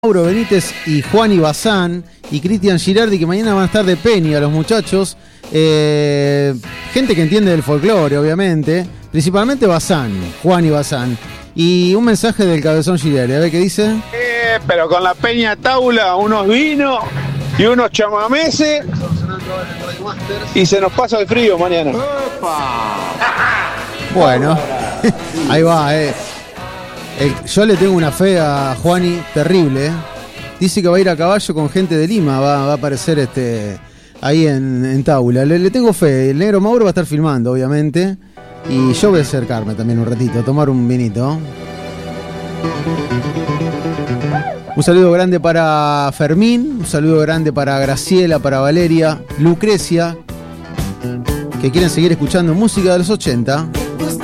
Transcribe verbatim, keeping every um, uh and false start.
Mauro Benítez y Juan Bazán y Cristian Girardi, que mañana van a estar de Peña los muchachos. Eh, gente que entiende del folclore, obviamente. Principalmente Bazán, Juan Bazán. Y un mensaje del Cabezón Girardi, a ver qué dice. Eh, pero con la Peña Taula, unos vinos y unos chamameses. Y se nos pasa el frío mañana. Bueno, ahí va, eh. El, yo le tengo una fe a Juani terrible, ¿eh? Dice que va a ir a caballo con gente de Lima, va, va a aparecer este ahí en, en Taula. Le, le tengo fe, el negro Mauro va a estar filmando, obviamente. Y yo voy a acercarme también un ratito, a tomar un vinito. Un saludo grande para Fermín, un saludo grande para Graciela, para Valeria, Lucrecia, que quieren seguir escuchando música de los ochenta.